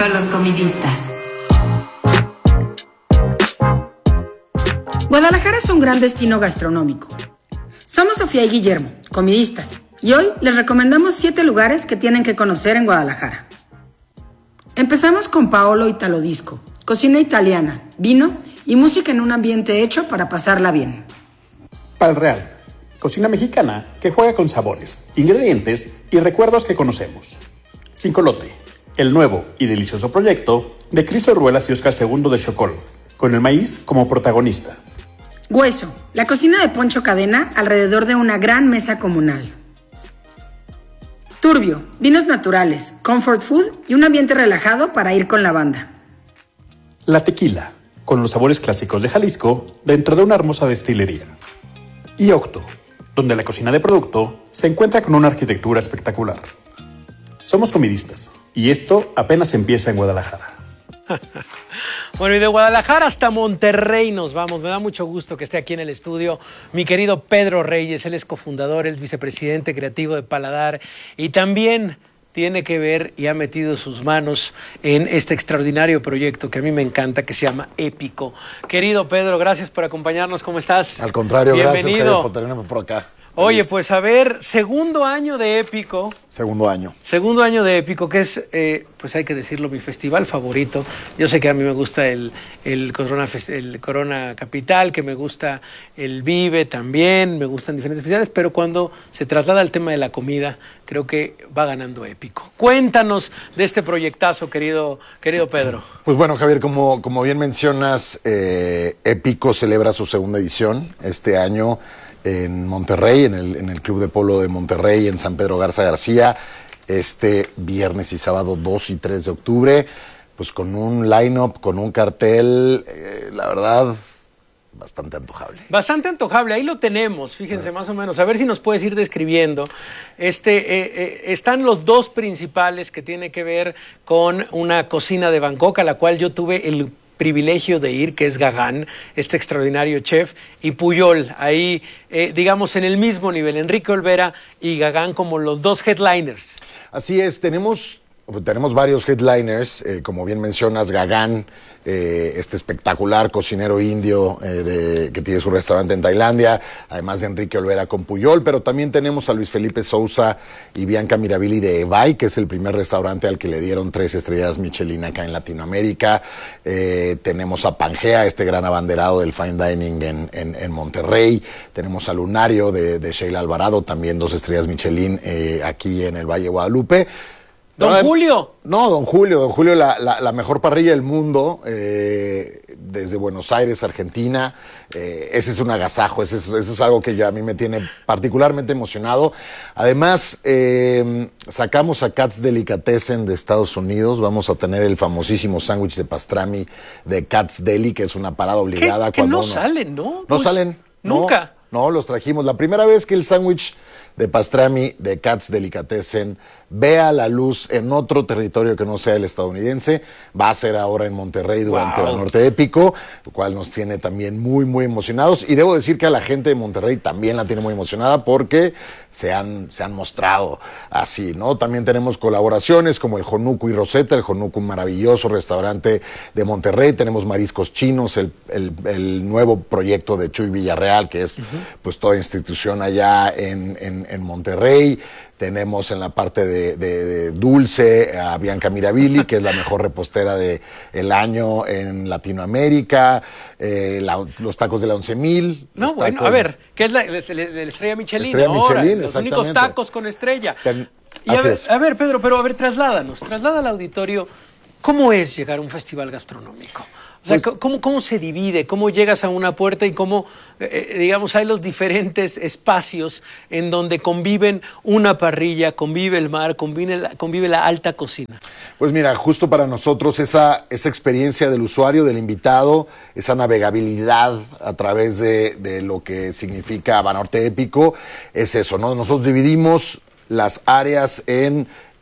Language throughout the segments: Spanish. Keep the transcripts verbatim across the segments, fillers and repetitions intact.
con los comidistas. Guadalajara es un gran destino gastronómico. Somos Sofía y Guillermo, comidistas, y hoy les recomendamos siete lugares que tienen que conocer en Guadalajara. Empezamos con Paolo Italo Disco, cocina italiana, vino y música en un ambiente hecho para pasarla bien. Pal Real, cocina mexicana que juega con sabores, ingredientes y recuerdos que conocemos. Cincolote, el nuevo y delicioso proyecto de Cris Orruelas y Óscar segundo de Chocol, con el maíz como protagonista. Hueso, la cocina de Poncho Cadena alrededor de una gran mesa comunal. Turbio, vinos naturales, comfort food y un ambiente relajado para ir con la banda. La Tequila, con los sabores clásicos de Jalisco dentro de una hermosa destilería. Y Octo, donde la cocina de producto se encuentra con una arquitectura espectacular. Somos comidistas y esto apenas empieza en Guadalajara. Bueno, y de Guadalajara hasta Monterrey nos vamos. Me da mucho gusto que esté aquí en el estudio mi querido Pedro Reyes. Él es cofundador, es vicepresidente creativo de Paladar y también tiene que ver y ha metido sus manos en este extraordinario proyecto que a mí me encanta, que se llama Épico. Querido Pedro, gracias por acompañarnos. ¿Cómo estás? Al contrario, bienvenido. Gracias Javier, por tenerme por acá. Oye, Feliz. pues a ver, segundo año de Épico. Segundo año. Segundo año de Épico, que es, eh, pues hay que decirlo, mi festival favorito. Yo sé que a mí me gusta el, el, Corona, el Corona Capital, que me gusta el Vive también, me gustan diferentes festivales, pero cuando se traslada al tema de la comida, creo que va ganando Épico. Cuéntanos de este proyectazo, querido, querido Pedro. Pues bueno, Javier, como, como bien mencionas, eh, Épico celebra su segunda edición este año en Monterrey, en el, en el Club de Polo de Monterrey, en San Pedro Garza García, este viernes y sábado dos y tres de octubre, pues con un line-up, con un cartel, eh, la verdad, bastante antojable. Bastante antojable, ahí lo tenemos, fíjense más o menos, a ver si nos puedes ir describiendo. Este, eh, eh, están los dos principales que tienen que ver con una cocina de Bangkok, a la cual yo tuve el privilegio de ir, que es Gagán, este extraordinario chef, y Puyol, ahí, eh, digamos, en el mismo nivel, Enrique Olvera y Gagán como los dos headliners. Así es, tenemos, tenemos varios headliners, eh, como bien mencionas, Gagán, eh, este espectacular cocinero indio eh, de, que tiene su restaurante en Tailandia, además de Enrique Olvera con Puyol, pero también tenemos a Luis Felipe Sousa y Bianca Mirabili de Evay, que es el primer restaurante al que le dieron tres estrellas Michelin acá en Latinoamérica. Eh, tenemos a Pangea, este gran abanderado del fine dining en, en, en Monterrey. Tenemos a Lunario de, de Sheila Alvarado, también dos estrellas Michelin eh, aquí en el Valle de Guadalupe. Don no, Julio. No, Don Julio, Don Julio, la, la, la mejor parrilla del mundo, eh, desde Buenos Aires, Argentina. Eh, ese es un agasajo, ese es, eso es algo que yo, a mí me tiene particularmente emocionado. Además, eh, sacamos a Katz Delicatessen de Estados Unidos. Vamos a tener el famosísimo sándwich de pastrami de Katz Deli, que es una parada obligada. Que, que cuando no uno, salen, ¿no? No Pues, salen. Nunca. No, no, los trajimos. La primera vez que el sándwich de pastrami de Katz Delicatessen vea la luz en otro territorio que no sea el estadounidense, va a ser ahora en Monterrey durante Wow. el Norte Épico, lo cual nos tiene también muy, muy emocionados. Y debo decir que a la gente de Monterrey también la tiene muy emocionada porque se han, se han mostrado así, ¿no? También tenemos colaboraciones como el Jonuco y Rosetta, el Jonuco, un maravilloso restaurante de Monterrey. Tenemos Mariscos Chinos, el, el, el nuevo proyecto de Chuy Villarreal, que es uh-huh. pues toda institución allá en, en, en Monterrey. Tenemos en la parte de, de, de dulce a Bianca Mirabili, que es la mejor repostera del de año en Latinoamérica, eh, la, los tacos de la once mil. No, bueno, a ver, ¿qué es la, la, la, la estrella Michelin? Estrella ahora, Michelin, los únicos tacos con estrella. Ten, y a ver, a ver, Pedro, pero a ver, trasládanos, traslada al auditorio, ¿cómo es llegar a un festival gastronómico? O sea, pues, ¿cómo, ¿cómo se divide? ¿Cómo llegas a una puerta y cómo, eh, digamos, hay los diferentes espacios en donde conviven una parrilla, convive el mar, convive la, convive la alta cocina? Pues mira, justo para nosotros esa, esa experiencia del usuario, del invitado, esa navegabilidad a través de, de lo que significa Banorte Épico, es eso, ¿no? Nosotros dividimos las áreas en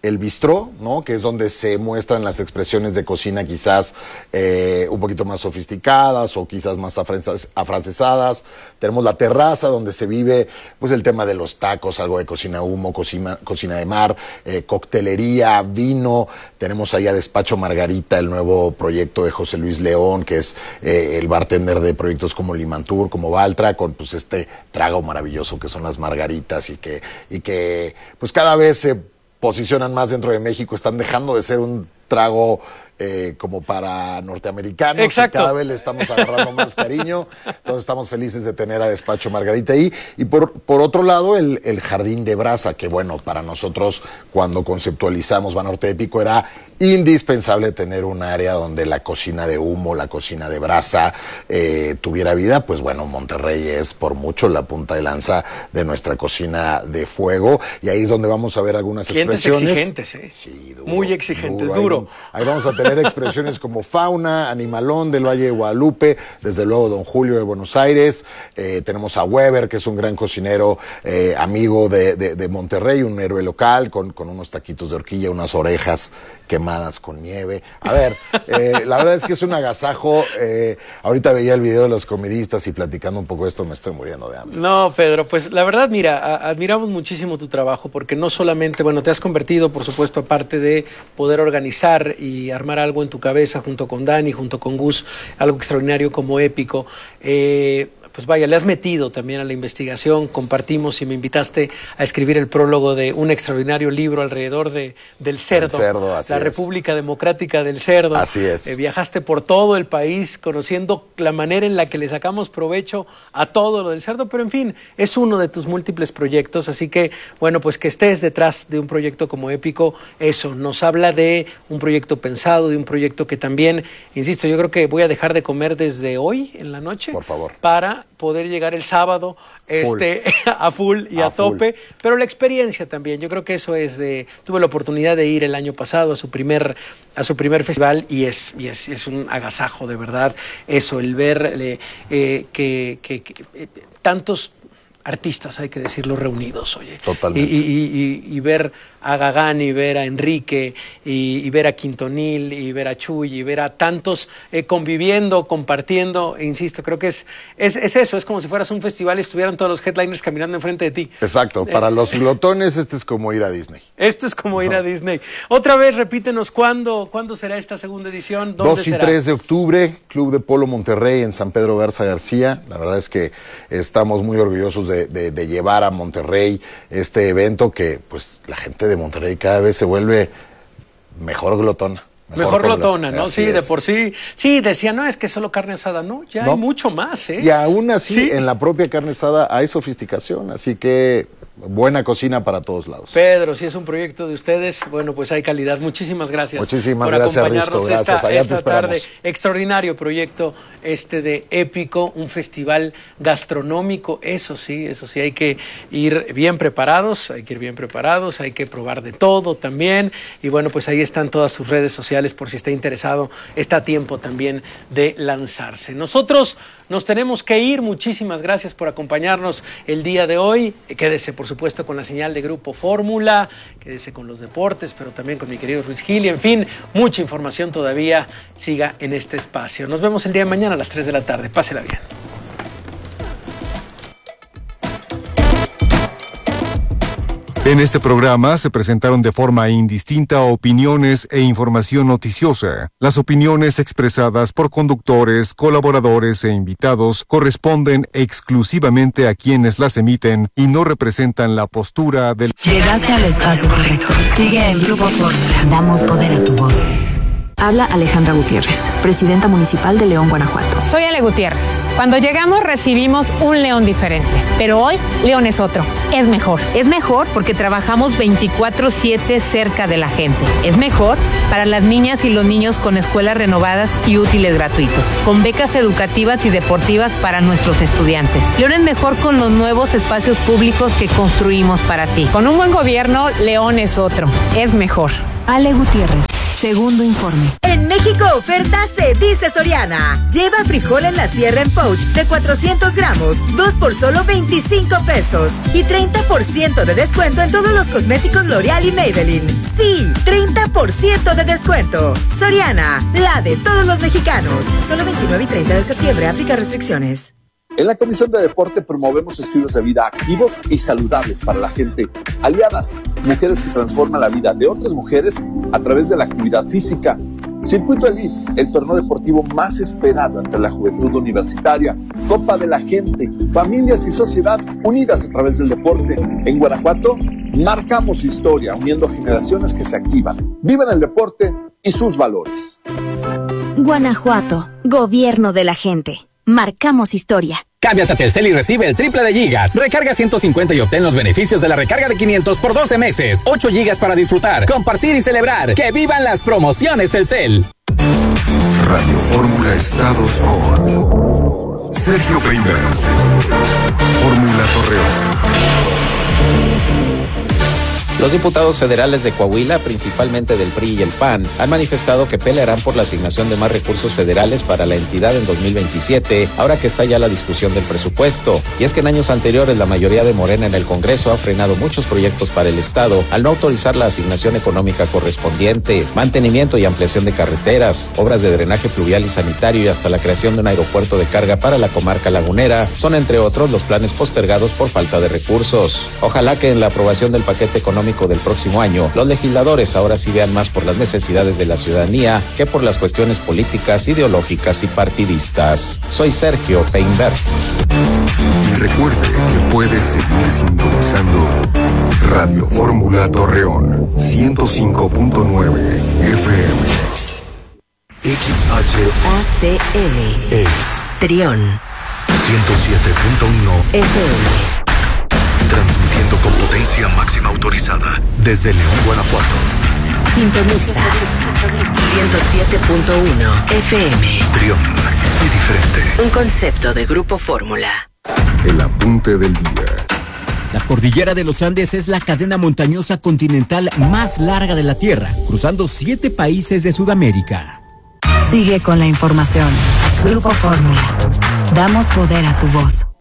el bistró, ¿no? Que es donde se muestran las expresiones de cocina quizás eh, un poquito más sofisticadas o quizás más afrancesadas. Tenemos la terraza donde se vive pues el tema de los tacos, algo de cocina humo, cocina, cocina de mar, eh, coctelería, vino. Tenemos ahí a Despacho Margarita, el nuevo proyecto de José Luis León, que es eh, el bartender de proyectos como Limantur, como Baltra, con pues este trago maravilloso que son las margaritas y que, y que pues cada vez se posicionan más dentro de México, están dejando de ser un trago eh, como para norteamericanos. Exacto. Y cada vez le estamos agarrando más cariño, entonces estamos felices de tener a Despacho Margarita ahí. Y por, por otro lado, el, el Jardín de Brasa, que bueno, para nosotros cuando conceptualizamos Banorte Épico era indispensable tener un área donde la cocina de humo, la cocina de brasa eh, tuviera vida. Pues bueno, Monterrey es por mucho la punta de lanza de nuestra cocina de fuego, y ahí es donde vamos a ver algunas Clientes expresiones. exigentes, ¿eh? Sí, duro, muy exigentes, duro. duro. Ahí, ahí vamos a tener expresiones como Fauna, Animalón del Valle de Guadalupe, desde luego Don Julio de Buenos Aires, eh, tenemos a Weber, que es un gran cocinero, eh, amigo de, de, de Monterrey, un héroe local, con, con unos taquitos de horquilla, unas orejas quemadas con nieve. A ver, eh, la verdad es que es un agasajo. Eh, ahorita veía el video de los comidistas y platicando un poco de esto me estoy muriendo de hambre. No, Pedro, pues la verdad, mira, a, admiramos muchísimo tu trabajo, porque no solamente, bueno, te has convertido, por supuesto, aparte de poder organizar y armar algo en tu cabeza junto con Dani, junto con Gus, algo extraordinario como Épico, eh, pues vaya, le has metido también a la investigación. Compartimos y me invitaste a escribir el prólogo de un extraordinario libro alrededor de, del cerdo, el cerdo, así la es. República Democrática del Cerdo. Así es. Eh, viajaste por todo el país conociendo la manera en la que le sacamos provecho a todo lo del cerdo, pero en fin, es uno de tus múltiples proyectos, así que, bueno, pues que estés detrás de un proyecto como Épico, eso nos habla de un proyecto pensado, de un proyecto que también, insisto, yo creo que voy a dejar de comer desde hoy en la noche. Por favor. Para poder llegar el sábado Full. este, a full y a, A tope, full. pero la experiencia también, yo creo que eso es de, tuve la oportunidad de ir el año pasado a su primer, a su primer festival y es, y es, es un agasajo de verdad, eso, el ver eh, eh, que, que, que eh, tantos artistas, hay que decirlo, reunidos, oye. Totalmente. Y, y, y, y ver a Gagán y ver a Enrique y, y ver a Quintonil y ver a Chuy y ver a tantos eh, conviviendo, compartiendo, e insisto, creo que es, es, es eso, es como si fueras un festival y estuvieran todos los headliners caminando enfrente de ti. Exacto, para Eh, los glotones este es como ir a Disney. Esto es como ir a Disney. Otra vez, repítenos, ¿cuándo, ¿cuándo será esta segunda edición? ¿Dónde dos y será? tres de octubre, Club de Polo Monterrey en San Pedro Garza García. La verdad es que estamos muy orgullosos de, de, de llevar a Monterrey este evento que pues la gente de Monterrey cada vez se vuelve mejor glotona. Mejor con glotona, glo- ¿no? Así Sí, de es. por sí. Sí, decía, no, es que solo carne asada. No, ya No. hay mucho más, ¿eh? Y aún así, Sí. en la propia carne asada hay sofisticación, así que buena cocina para todos lados. Pedro, si es un proyecto de ustedes, bueno, pues hay calidad. Muchísimas gracias. Muchísimas por gracias, acompañarnos Risco. Gracias. esta, Allá te esta esperamos. tarde. Extraordinario proyecto este de Épico, un festival gastronómico. Eso sí, eso sí, hay que ir bien preparados, hay que ir bien preparados, hay que probar de todo también. Y bueno, pues ahí están todas sus redes sociales por si está interesado. Está a tiempo también de lanzarse. Nosotros nos tenemos que ir. Muchísimas gracias por acompañarnos el día de hoy. Quédese, por supuesto, con la señal de Grupo Fórmula, quédese con los deportes, pero también con mi querido Ruiz Gil. Y en fin, mucha información todavía siga en este espacio. Nos vemos el día de mañana a las tres de la tarde. Pásela bien. En este programa se presentaron de forma indistinta opiniones e información noticiosa. Las opiniones expresadas por conductores, colaboradores e invitados corresponden exclusivamente a quienes las emiten y no representan la postura del... Llegaste al espacio correcto. Sigue en Grupo Fórmula. Damos poder a tu voz. Habla Alejandra Gutiérrez, presidenta municipal de León, Guanajuato. Soy Ale Gutiérrez. Cuando llegamos recibimos un León diferente, pero hoy León es otro, es mejor. Es mejor porque trabajamos veinticuatro siete cerca de la gente. Es mejor para las niñas y los niños con escuelas renovadas y útiles gratuitos, con becas educativas y deportivas para nuestros estudiantes. León es mejor con los nuevos espacios públicos que construimos para ti. Con un buen gobierno, León es otro, es mejor. Ale Gutiérrez, Segundo informe. En México oferta se dice Soriana. Lleva frijol en la sierra en pouch de cuatrocientos gramos, dos por solo veinticinco pesos. Y treinta por ciento de descuento en todos los cosméticos L'Oreal y Maybelline. Sí, treinta por ciento de descuento. Soriana, la de todos los mexicanos. Solo veintinueve y treinta de septiembre, aplica restricciones. En la Comisión de Deporte promovemos estilos de vida activos y saludables para la gente. Aliadas, mujeres que transforman la vida de otras mujeres a través de la actividad física. Circuito Elite, el torneo deportivo más esperado entre la juventud universitaria. Copa de la gente, familias y sociedad unidas a través del deporte. En Guanajuato, marcamos historia uniendo generaciones que se activan, viven el deporte y sus valores. Guanajuato, gobierno de la gente. Marcamos historia. Cámbiate a Telcel y recibe el triple de gigas. Recarga ciento cincuenta y obtén los beneficios de la recarga de quinientos por doce meses. ocho gigas para disfrutar, compartir y celebrar. ¡Que vivan las promociones Telcel! Radio Fórmula Estados con Sergio Peinbert. Fórmula Torreón. Los diputados federales de Coahuila, principalmente del P R I y el P A N, han manifestado que pelearán por la asignación de más recursos federales para la entidad en dos mil veintisiete, ahora que está ya la discusión del presupuesto. Y es que en años anteriores la mayoría de Morena en el Congreso ha frenado muchos proyectos para el Estado al no autorizar la asignación económica correspondiente, mantenimiento y ampliación de carreteras, obras de drenaje pluvial y sanitario y hasta la creación de un aeropuerto de carga para la comarca lagunera, son entre otros los planes postergados por falta de recursos. Ojalá que en la aprobación del paquete económico del próximo año, los legisladores ahora sí vean más por las necesidades de la ciudadanía que por las cuestiones políticas, ideológicas y partidistas. Soy Sergio Peinbert. Y recuerde que puedes seguir sintonizando Radio Fórmula Torreón ciento cinco punto nueve F M. X H A C L es Trión ciento siete punto uno F M. Transmitiendo con potencia máxima autorizada desde León, Guanajuato. Sintoniza ciento siete punto uno F M. Trión, sé diferente. Un concepto de Grupo Fórmula. El apunte del día. La cordillera de los Andes es la cadena montañosa continental más larga de la Tierra, cruzando siete países de Sudamérica. Sigue con la información. Grupo Fórmula. Damos poder a tu voz.